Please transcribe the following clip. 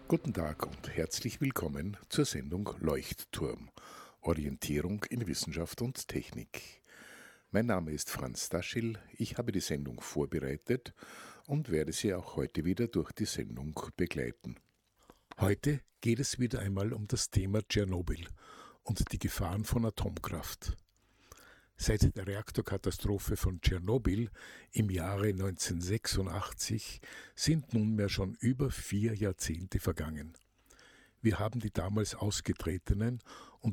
Guten Tag und herzlich willkommen zur Sendung Leuchtturm. Orientierung in Wissenschaft und Technik. Mein Name ist Franz Daschil, ich habe die Sendung vorbereitet und werde Sie auch heute wieder durch die Sendung begleiten. Heute geht es wieder einmal um das Thema Tschernobyl und die Gefahren von Atomkraft. Seit der Reaktorkatastrophe von Tschernobyl im Jahre 1986 sind nunmehr schon über 4 Jahrzehnte vergangen. Wir haben die damals ausgetretenen